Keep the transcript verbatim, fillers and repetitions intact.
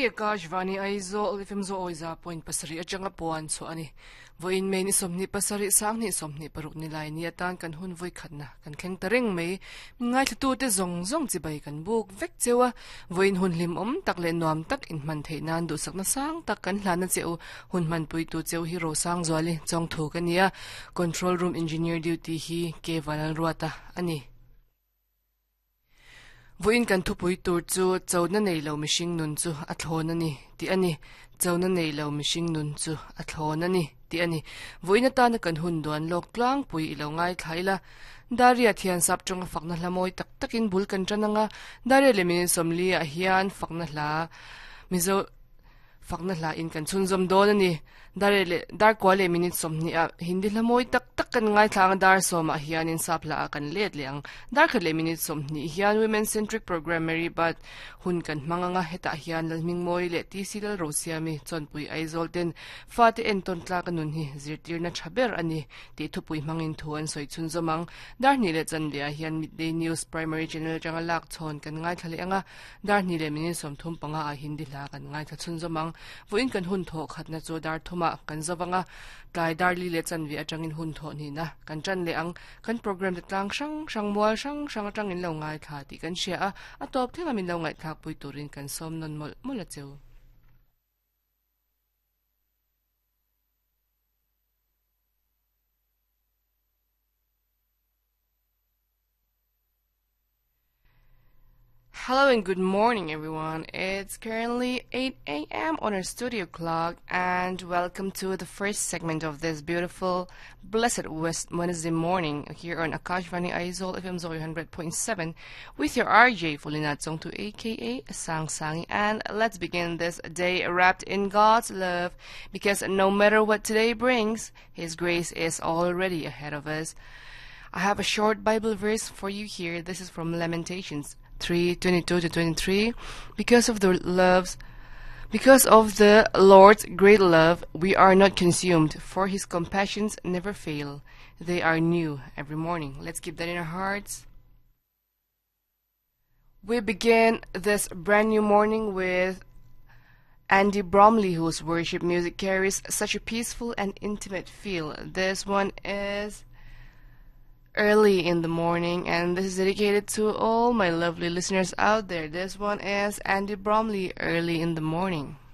Akashvani aizo ifim zo oiza point pasari achanga puan so ani voin me ni somni pasari sang ni somni paruk ni lai ni atan kan hun voi khatna kan kheng taring me ngai tu te zong zong chi bai kan buk vek chewa voin hun lim om tak le nuam tak in man the nan du sakna sang tak kan hlana cheu hun man pui tu cheu hero sang zwali chong thu kan ya control room engineer duty hi ke vanal ruata ani voin kan thu pui tur chu chawna nei lo mishing nun chu a thlon ani ti ani chawna nei lo mishing nun chu a thlon ani ti ani voina ta na kan hun don lok tlang pui lo ngai thaila daria thian sap chung fakna hlamoi tak takin bul kan chananga daria lemin somli a hian fakna hla mizo fakna hla in kan chunzom don ani dare le dar kwale minute somni a hindi hlamoi tak tak kan ngai thlang dar som a hian in sapla kan let leang dar khale minute somni hian women centric programmary but hun kan manganga heta hian lalming moi le ti silal rosiami chonpui aizolten fate enton tla kanun hi zirtir na thaber ani ti thupui mangin thuan soi chunzomang dar ni le chan le a hian midday news primary channel janga lak chon kan ngai thale anga dar ni le minute som thum panga a hindi la kan ngai tha chunzomang voin kan hun tho khatna chu dar thuma kan zawanga tlai darli le chanwi atangin hun tho ni na kan chan le ang kan program de tlang sang sang mual sang sang atangin lo ngai tha ti kan shia a atop thenga min lo ngai thak pui turin kan som non mol mol cheu Hello and good morning, everyone. It's currently eight a m on our studio clock, and welcome to the first segment of this beautiful, blessed West Wednesday morning here on Akashvani Aizol F M one hundred point seven with your R J Fulina Tsongtu, aka Sang Sangi. And let's begin this day wrapped in God's love, because no matter what today brings, His grace is already ahead of us. I have a short Bible verse for you here. This is from Lamentations three twenty-two to twenty-three. Because of the loves because of the Lord's great love we are not consumed, for His compassions never fail. They are new every morning. Let's keep that in our hearts. We begin this brand new morning with Andy Bromley, whose worship music carries such a peaceful and intimate feel. This one is Early in the Morning, and this is dedicated to all my lovely listeners out there. This one is Andy Bromley, Early in the Morning.